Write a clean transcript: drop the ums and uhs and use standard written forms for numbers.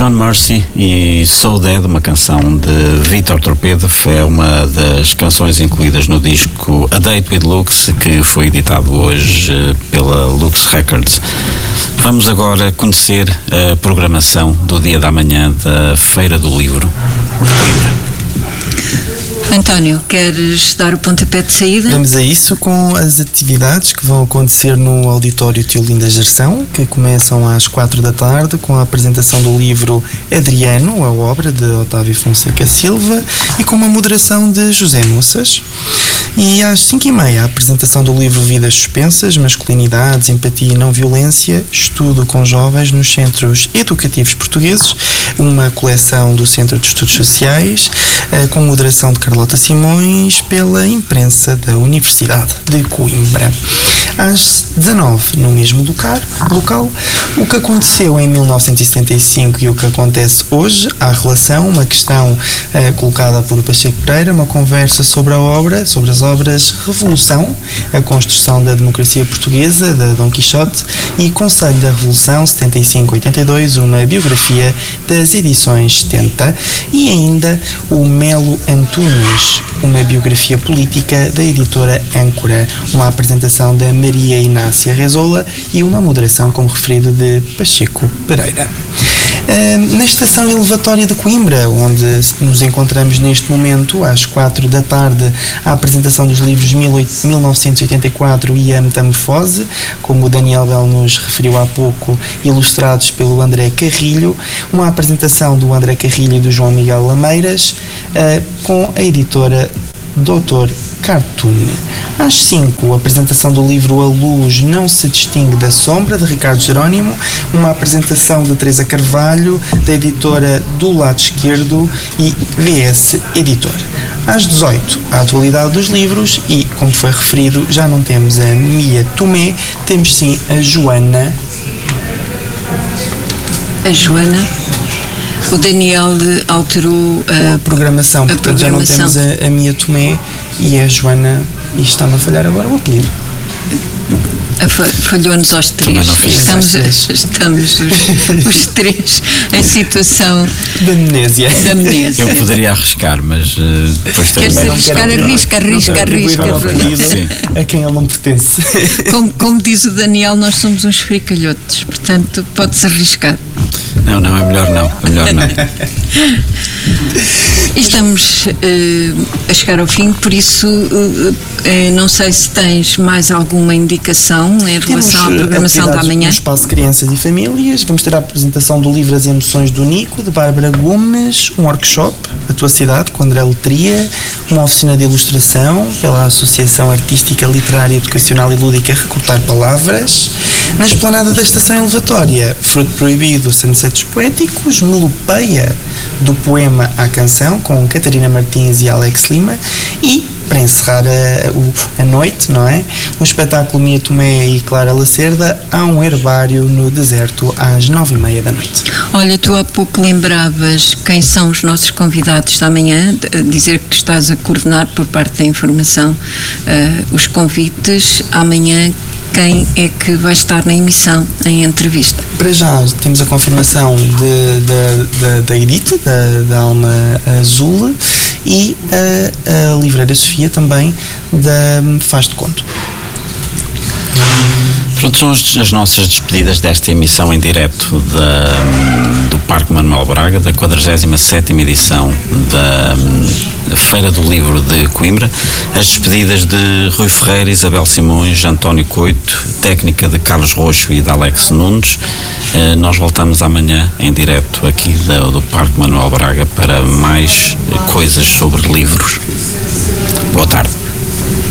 John Mercy e So Dead, uma canção de Vítor Torpedo, é uma das canções incluídas no disco A Date with Lux, que foi editado hoje pela Lux Records. Vamos agora conhecer a programação do dia da manhã da Feira do Livro de Coimbra. António, queres dar o pontapé de saída? Vamos a isso com as atividades que vão acontecer no Auditório Teolinda Gerção, que começam às 4 da tarde com a apresentação do livro Adriano, a obra de Otávio Fonseca Silva, e com uma moderação de José Moças. E às 5h30 a apresentação do livro Vidas Suspensas, Masculinidades, Empatia e Não Violência, estudo com jovens nos centros educativos portugueses, uma coleção do Centro de Estudos Sociais, com moderação de Carlota Simões, pela imprensa da Universidade de Coimbra. Às 19h, no mesmo local, o que aconteceu em 1975 e o que acontece hoje, há relação, uma questão colocada por Pacheco Pereira, uma conversa sobre a obra, sobre as obras Revolução, a construção da democracia portuguesa, da Dom Quixote, e Conselho da Revolução 75-82, uma biografia das edições 70, e ainda o Melo Antunes, uma biografia política da editora Âncora, uma apresentação da Maria Inácia Rezola e uma moderação, como referido, de Pacheco Pereira. Na estação elevatória de Coimbra, onde nos encontramos neste momento, às 4 da tarde, a apresentação dos livros 1984 e A Metamorfose, como o Daniel Bell nos referiu há pouco, ilustrados pelo André Carrilho, uma apresentação do André Carrilho e do João Miguel Lameiras, com a editora Dr. Cartoon. Às 5, a apresentação do livro A Luz Não Se Distingue da Sombra, de Ricardo Jerónimo, uma apresentação de Teresa Carvalho, da editora Do Lado Esquerdo e VS Editor. Às 18, a atualidade dos livros e, como foi referido, já não temos a Mia Tomé, temos sim a Joana. O Daniel alterou a programação, portanto já não temos a Mia Tomé e a Joana, e está-me a falhar agora o apelido. Falhou-nos aos três. Estamos os três em situação de amnésia. Eu poderia arriscar, mas depois queres arriscar? Arrisca. A quem ele não pertence. Como diz o Daniel, nós somos uns fricalhotos, portanto podes arriscar. Não, é melhor não. Estamos a chegar ao fim, por isso não sei se tens mais alguma indicação em relação à programação da manhã. No Espaço Crianças e Famílias, vamos ter a apresentação do livro As Emoções do Nico, de Bárbara Gomes, um workshop, A Tua Cidade, com André Letria, uma oficina de ilustração pela Associação Artística, Literária, Educacional e Lúdica Recortar Palavras. Na esplanada da Estação Elevatória, Fruto Proibido, Sunsets Poéticos, Melopeia, do poema à canção, com Catarina Martins e Alex Lima, e para encerrar a noite, não é? Um espetáculo Mia Tomé e Clara Lacerda, há um herbário no deserto às 9h30 da noite. Olha, tu há pouco lembravas quem são os nossos convidados da manhã, dizer que estás a coordenar por parte da informação os convites. Amanhã quem é que vai estar na emissão, em entrevista? Para já temos a confirmação da Edith, da Alma Azul, e a livreira Sofia também, da Faz de Conto. Pronto, são as nossas despedidas desta emissão em direto do Parque Manuel Braga, da 47ª edição da Feira do Livro de Coimbra. As despedidas de Rui Ferreira, Isabel Simões, António Coito, técnica de Carlos Roxo e de Alex Nunes. Nós voltamos amanhã em direto aqui do Parque Manuel Braga para mais coisas sobre livros. Boa tarde.